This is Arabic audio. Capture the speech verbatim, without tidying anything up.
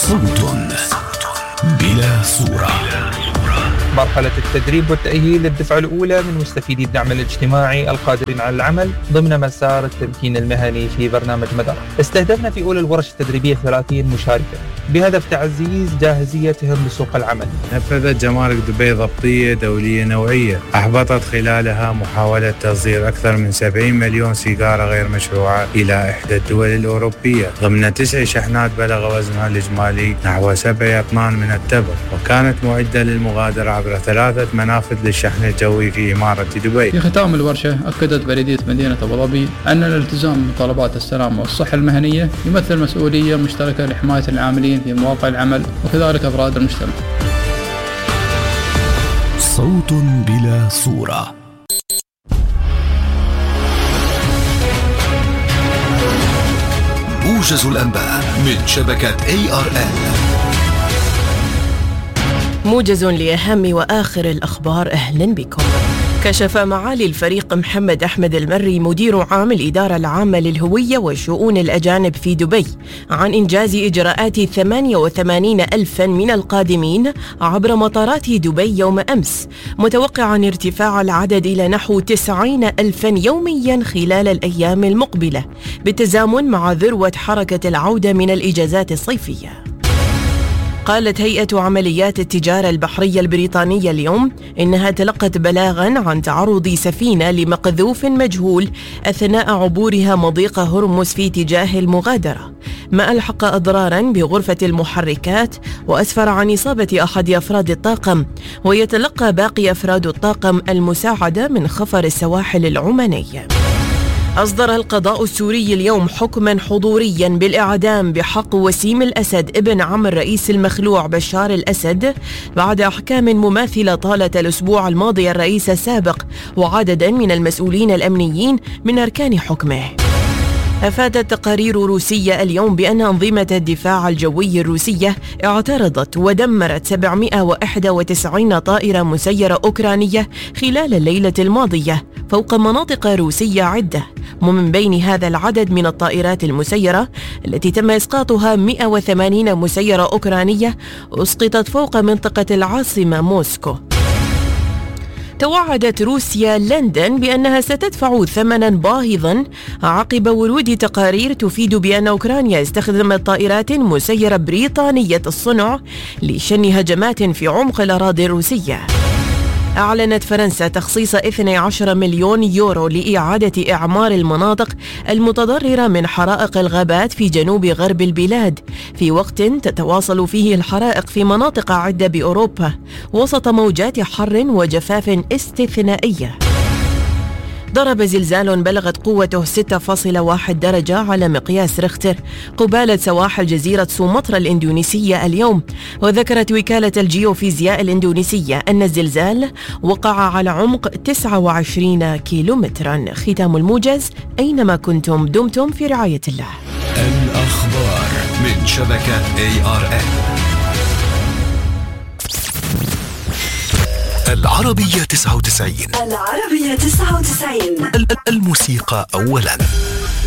صوت بلا صورة. مرحلة التدريب والتأهيل للدفعة الأولى من مستفيدي الدعم الاجتماعي القادرين على العمل ضمن مسار التمكين المهني في برنامج مدار. استهدفنا في أولى الورش التدريبية ثلاثين مشاركة بهدف تعزيز جاهزيتهم لسوق العمل. نفذت جمارك دبي ضبطية دولية نوعية أحبطت خلالها محاولة تصدير أكثر من سبعين مليون سيجارة غير مشروعة إلى إحدى الدول الأوروبية ضمن تسع شحنات بلغ وزنها الإجمالي نحو سبع أطنان من التبغ، وكانت معدة للمغادرة عبر ثلاثة منافذ للشحن الجوي في إمارة دبي. في ختام الورشة أكدت بلدية مدينة أبو ظبي أن الالتزام بمطالبات السلامة والصحة المهنية يمثل مسؤولية مشتركة لحماية العاملين في مواقع العمل وكذلك أفراد المجتمع. صوت بلا صورة. موجز الأنباء من شبكة إيه آر إل. موجز لأهم وآخر الأخبار، أهلا بكم. كشف معالي الفريق محمد أحمد المري مدير عام الإدارة العامة للهوية وشؤون الأجانب في دبي عن إنجاز إجراءات ثمانية وثمانين ألفا من القادمين عبر مطارات دبي يوم أمس، متوقعا ارتفاع العدد إلى نحو تسعين ألفا يوميا خلال الأيام المقبلة بالتزامن مع ذروة حركة العودة من الإجازات الصيفية. قالت هيئة عمليات التجارة البحرية البريطانية اليوم إنها تلقت بلاغاً عن تعرض سفينة لمقذوف مجهول أثناء عبورها مضيق هرمز في اتجاه المغادرة، ما ألحق أضراراً بغرفة المحركات وأسفر عن إصابة أحد أفراد الطاقم، ويتلقى باقي أفراد الطاقم المساعدة من خفر السواحل العماني. أصدر القضاء السوري اليوم حكما حضوريا بالإعدام بحق وسيم الأسد ابن عم الرئيس المخلوع بشار الأسد بعد أحكام مماثلة طالت الأسبوع الماضي الرئيس السابق وعددا من المسؤولين الأمنيين من أركان حكمه. أفادت تقارير روسية اليوم بأن أنظمة الدفاع الجوي الروسية اعترضت ودمرت سبعمائة وواحد وتسعين طائرة مسيرة أوكرانية خلال الليلة الماضية فوق مناطق روسية عدة، ومن بين هذا العدد من الطائرات المسيرة التي تم إسقاطها مئة وثمانين مسيرة أوكرانية أسقطت فوق منطقة العاصمة موسكو. توعدت روسيا لندن بأنها ستدفع ثمنا باهظا عقب ورود تقارير تفيد بأن أوكرانيا استخدمت طائرات مسيرة بريطانية الصنع لشن هجمات في عمق الأراضي الروسية. أعلنت فرنسا تخصيص اثني عشر مليون يورو لإعادة إعمار المناطق المتضررة من حرائق الغابات في جنوب غرب البلاد في وقت تتواصل فيه الحرائق في مناطق عدة بأوروبا وسط موجات حر وجفاف استثنائية. ضرب زلزال بلغت قوته ستة فاصلة واحد درجة على مقياس ريختر قبالة سواحل جزيرة سومطرة الإندونيسية اليوم، وذكرت وكالة الجيوفيزياء الإندونيسية أن الزلزال وقع على عمق تسعة وعشرين كيلومترا. ختام الموجز، أينما كنتم دمتم في رعاية الله. الأخبار من شبكة إيه آر إل. العربية تسعة وتسعين. العربية تسعة وتسعين. الموسيقى أولاً.